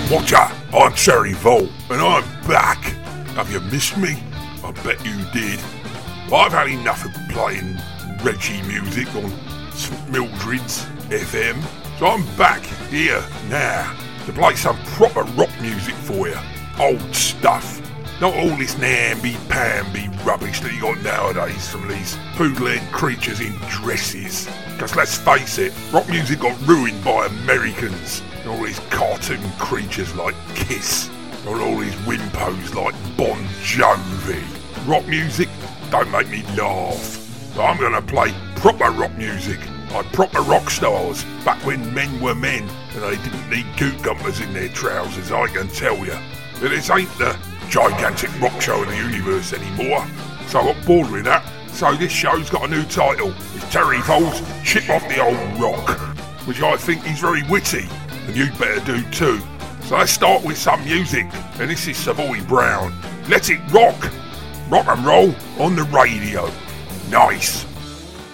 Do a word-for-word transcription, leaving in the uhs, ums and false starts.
Watcher, I'm Terry Vole, and I'm back. Have you missed me? I bet you did. I've had enough of playing Reggie music on Saint Mildred's F M, so I'm back here now to play some proper rock music for you. Old stuff. Not all this namby-pamby rubbish that you got nowadays from these poodle-head creatures in dresses. Because let's face it, rock music got ruined by Americans. And all these cartoon creatures like Kiss. And all these wimpos like Bon Jovi. Rock music don't make me laugh. So I'm going to play proper rock music. Like proper rock stars. Back when men were men and they didn't need cucumbers in their trousers, I can tell you. But this ain't the gigantic rock show of the universe anymore. So I got bored with that. So this show's got a new title. It's Terry Vole's Chip Off the Old Rock, which I think is very witty, and you'd better do too. So let's start with some music, and this is Savoy Brown. Let it rock! Rock and roll on the radio. Nice!